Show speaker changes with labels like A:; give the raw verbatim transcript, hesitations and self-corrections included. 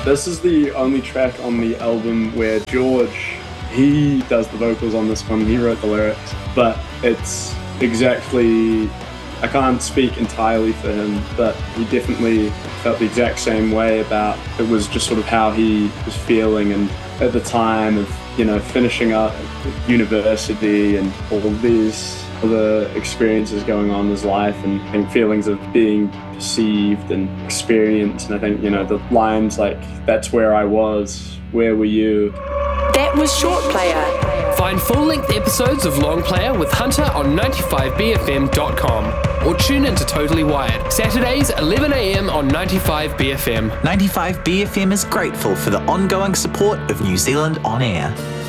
A: This is the only track on the album where George, he does the vocals on this one, he wrote the lyrics, but it's exactly, I can't speak entirely for him, but he definitely felt the exact same way about, it was just sort of how he was feeling, and at the time of, you know, finishing up university and all these other experiences going on in his life, and I think feelings of being perceived and experienced. And I think, you know, the lines like, that's where I was, where were you?
B: That was Short Player.
C: Find full-length episodes of Long Player with Hunter on ninety-five B F M dot com or tune into Totally Wired, Saturdays eleven a.m. on ninety-five B F M.
D: ninety-five B F M is grateful for the ongoing support of New Zealand On Air.